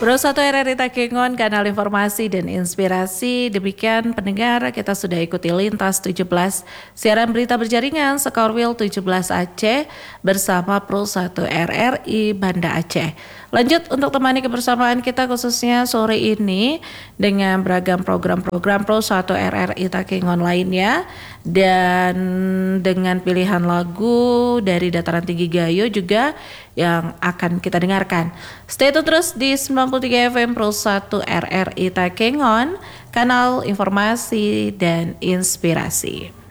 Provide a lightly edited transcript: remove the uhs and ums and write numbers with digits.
Pro 1 RRI Takengon, kanal informasi dan inspirasi. Demikian pendengar, kita sudah ikuti Lintas 17, siaran berita berjaringan Skorwil 17 Aceh bersama Pro 1 RRI Banda Aceh. Lanjut untuk temani kebersamaan kita khususnya sore ini dengan beragam program-program Pro 1 RRI Takengon lainnya dan dengan pilihan lagu dari Dataran Tinggi Gayo juga yang akan kita dengarkan. Stay tune terus di 93 FM Pro 1 RRI Takengon, kanal informasi dan inspirasi.